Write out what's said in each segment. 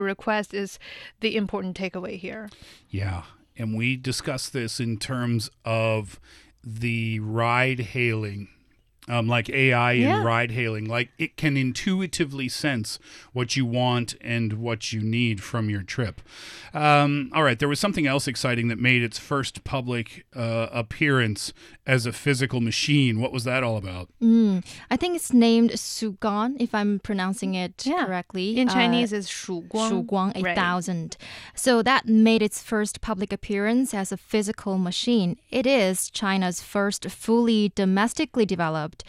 request is the important takeaway here. Yeah. And we discussed this in terms of the ride hailing, like AI in ride hailing. Like it can intuitively sense what you want and what you need from your trip. All right. There was something else exciting that made its first public appearance as a physical machine. What was that all about? I think it's named Shuguang, if I'm pronouncing it correctly. In Chinese, it's 曙光 8000. So that made its first public appearance as a physical machine. It is China's first fully domestically developed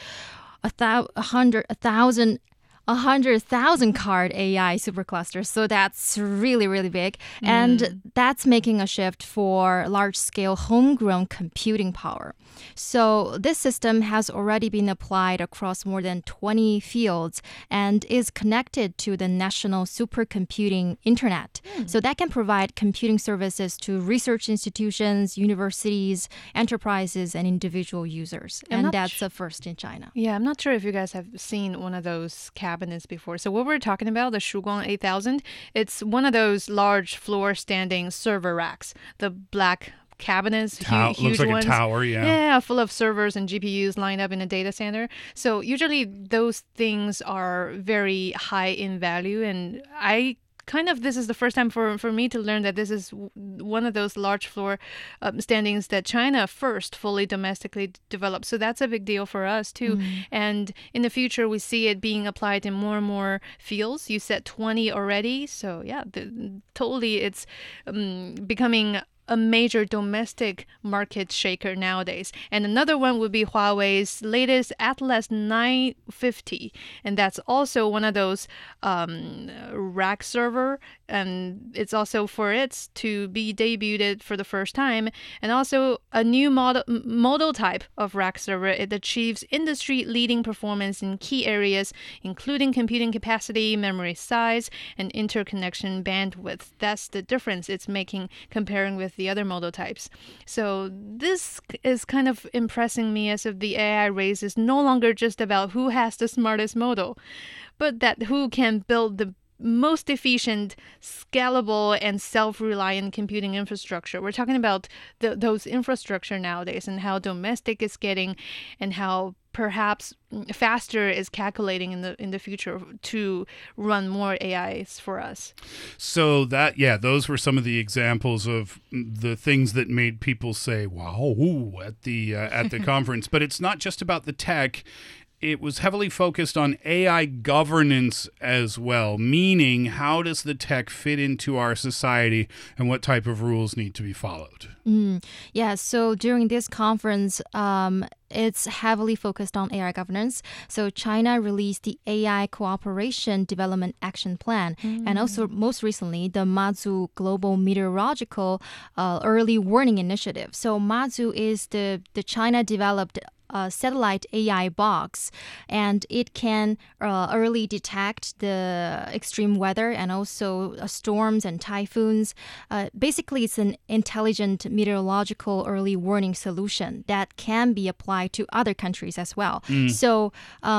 100,000 card AI supercluster. So that's really, really big. And that's making a shift for large-scale homegrown computing power. So this system has already been applied across more than 20 fields and is connected to the National Supercomputing Internet. So that can provide computing services to research institutions, universities, enterprises, and individual users. And that's the first in China. Yeah, I'm not sure if you guys have seen one of those cabinets before. So what we're talking about, the Shuguang 8000, it's one of those large floor standing server racks, the black cabinets, huge looks like ones. A tower, yeah. Yeah, full of servers and GPUs lined up in a data center. So usually those things are very high in value, and this is the first time for me to learn that this is one of those large floor standings that China first fully domestically developed. So that's a big deal for us too. And in the future, we see it being applied in more and more fields. You said 20 already. So yeah, totally it's becoming a major domestic market shaker nowadays. And another one would be Huawei's latest Atlas 950. And that's also one of those rack server. And it's also for it to be debuted for the first time. And also a new model type of rack server. It achieves industry-leading performance in key areas, including computing capacity, memory size, and interconnection bandwidth. That's the difference it's making comparing with the other model types. So this is kind of impressing me as if the AI race is no longer just about who has the smartest model, but that who can build the most efficient, scalable, and self-reliant computing infrastructure. We're talking about those infrastructure nowadays and how domestic it's getting and how perhaps faster is calculating in the future to run more AIs for us. So those were some of the examples of the things that made people say, wow, at the conference. But it's not just about the tech. It was heavily focused on AI governance as well, meaning how does the tech fit into our society and what type of rules need to be followed? Yeah, so during this conference, it's heavily focused on AI governance. So China released the AI Cooperation Development Action Plan, and also most recently, the Mazu Global Meteorological Early Warning Initiative. So Mazu is the China-developed satellite AI box, and it can early detect the extreme weather and also storms and typhoons. Basically, it's an intelligent meteorological early warning solution that can be applied to other countries as well. So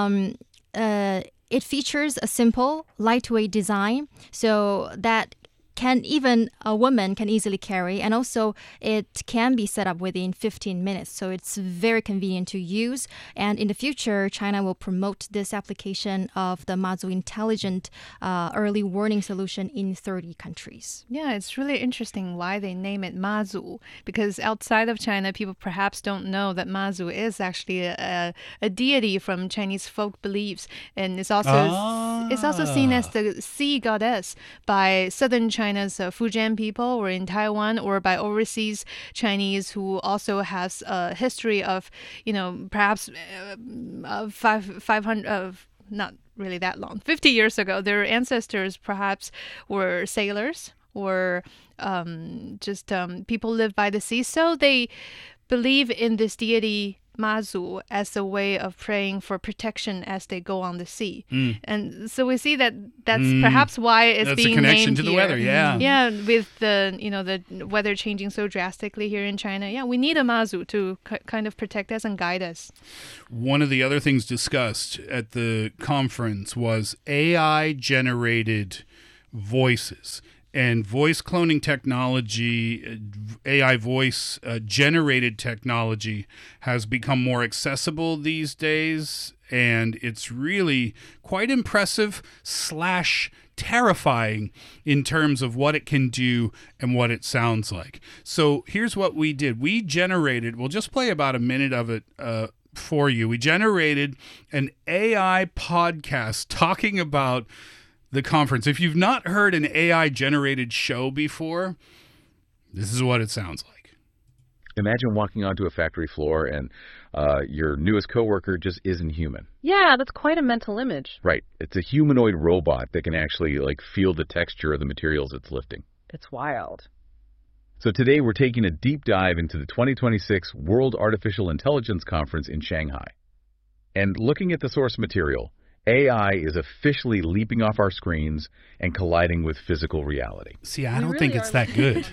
it features a simple, lightweight design so that a woman can easily carry, and also it can be set up within 15 minutes. So it's very convenient to use. And in the future, China will promote this application of the Mazu intelligent early warning solution in 30 countries. Yeah, it's really interesting why they name it Mazu, because outside of China, people perhaps don't know that Mazu is actually a deity from Chinese folk beliefs, and it's also seen as the sea goddess by southern China's Fujian people, or in Taiwan, or by overseas Chinese who also has a history of, perhaps 500, not really that long, 50 years ago, their ancestors perhaps were sailors or just people live by the sea. So they believe in this deity Mazu as a way of praying for protection as they go on the sea. And so we see that's perhaps why it's that's being a connection named to the here. weather, yeah. Yeah, with the weather changing so drastically here in China. Yeah, we need a Mazu to kind of protect us and guide us. One of the other things discussed at the conference was AI-generated voices. And voice cloning technology, AI voice generated technology has become more accessible these days. And it's really quite impressive / terrifying in terms of what it can do and what it sounds like. So here's what we did. We generated, we'll just play about a minute of it for you. We generated an AI podcast talking about the conference. If you've not heard an AI generated show before, this is what it sounds like. Imagine walking onto a factory floor and your newest coworker just isn't human. Yeah, that's quite a mental image. Right. It's a humanoid robot that can actually feel the texture of the materials it's lifting. It's wild. So today we're taking a deep dive into the 2026 World Artificial Intelligence Conference in Shanghai. And looking at the source material, AI is officially leaping off our screens and colliding with physical reality. See, I don't think it's that good.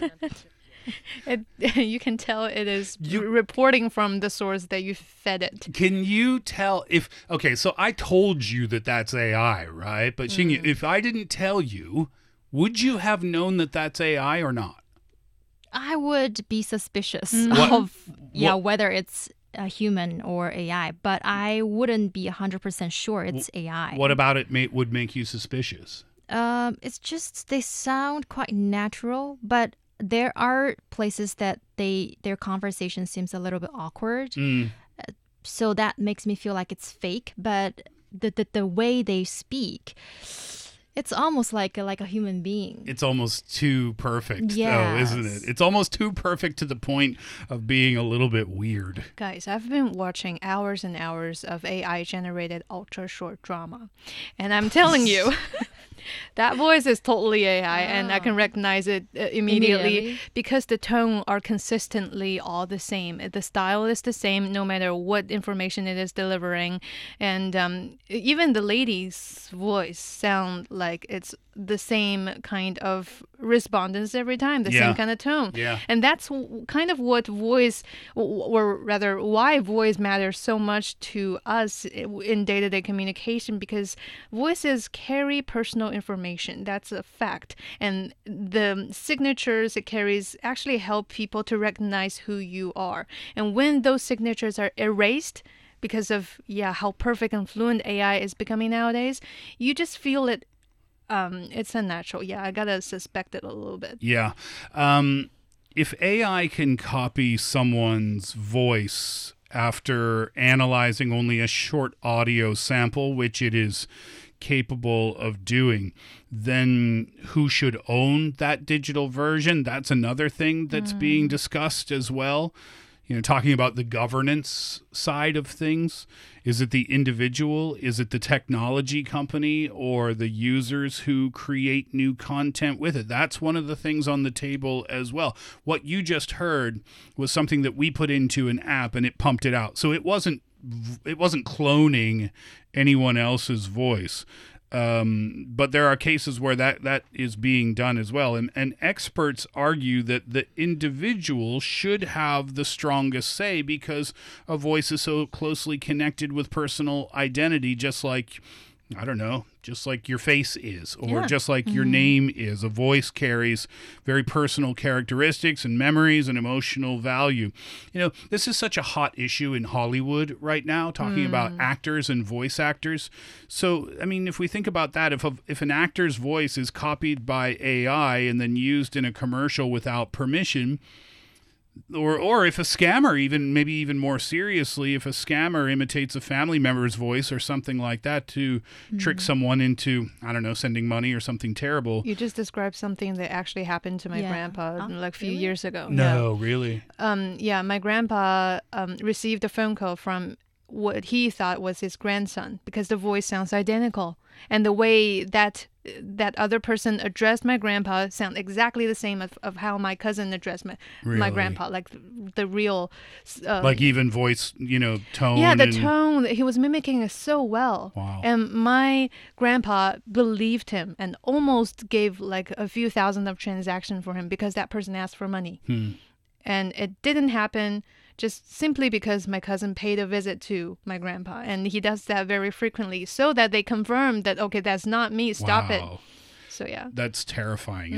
You can tell it is reporting from the source that you fed it. Can you tell if... Okay, so I told you that that's AI, right? But Xingyu, if I didn't tell you, would you have known that that's AI or not? I would be suspicious of whether it's a human or AI, but I wouldn't be 100% sure it's AI. What about it would make you suspicious? It's just they sound quite natural, but there are places that their conversation seems a little bit awkward. So that makes me feel like it's fake, but the way they speak, it's almost like a human being. It's almost too perfect, though, isn't it? It's almost too perfect to the point of being a little bit weird. Guys, I've been watching hours and hours of AI-generated ultra-short drama. And I'm telling you, that voice is totally AI, and I can recognize it immediately because the tone are consistently all the same. The style is the same no matter what information it is delivering. And even the lady's voice sound like it's the same kind of respondents every time, the same kind of tone. Yeah. And that's kind of what voice, or rather why voice matters so much to us in day-to-day communication, because voices carry personal information. That's a fact. And the signatures it carries actually help people to recognize who you are. And when those signatures are erased, because of how perfect and fluent AI is becoming nowadays, you just feel it. It's unnatural. I gotta suspect it a little bit. Yeah. If AI can copy someone's voice after analyzing only a short audio sample, which it is capable of doing, then who should own that digital version? That's another thing that's being discussed as well. Talking about the governance side of things. Is it the individual? Is it the technology company or the users who create new content with it? That's one of the things on the table as well. What you just heard was something that we put into an app and it pumped it out. So it wasn't cloning anyone else's voice. But there are cases where that is being done as well. And experts argue that the individual should have the strongest say because a voice is so closely connected with personal identity, just like your face is, or just like your name is. A voice carries very personal characteristics and memories and emotional value. This is such a hot issue in Hollywood right now, talking about actors and voice actors. So, if we think about that, if an actor's voice is copied by AI and then used in a commercial without permission, or if a scammer, maybe even more seriously, if a scammer imitates a family member's voice or something like that to trick someone into, sending money or something terrible. You just described something that actually happened to my grandpa a few years ago. No, really? My grandpa received a phone call from what he thought was his grandson because the voice sounds identical. And the way that other person addressed my grandpa sound exactly the same of how my cousin addressed my grandpa, like the real... like even voice, tone. Yeah, the tone. He was mimicking it so well. Wow. And my grandpa believed him and almost gave like a few thousand of transaction for him because that person asked for money. And it didn't happen just simply because my cousin paid a visit to my grandpa. And he does that very frequently so that they confirm that, okay, that's not me. Stop it. So yeah. That's terrifying.